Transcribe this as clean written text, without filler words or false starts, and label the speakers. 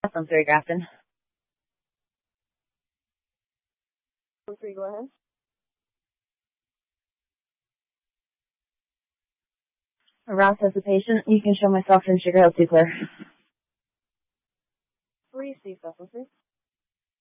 Speaker 1: I'm sorry, Grafton.
Speaker 2: 3, go ahead.
Speaker 1: Rouse has a patient. You can show myself in Sugar Hill 2 clear.
Speaker 2: 3, C, 3.